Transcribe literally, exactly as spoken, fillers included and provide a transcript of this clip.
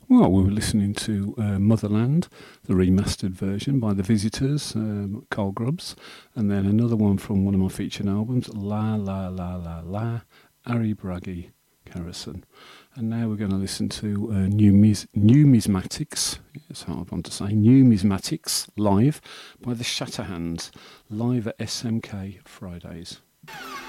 Well, we were listening to uh, Motherland, the remastered version by The Visitors, um, Carl Grubbs, and then another one from one of my featured albums, La La La La La, Ari Bragi Carrison. And now we're going to listen to uh, Numis- Numismatics, it's hard one to say, Numismatics live by the Shatterhands, live at S M K Fridays.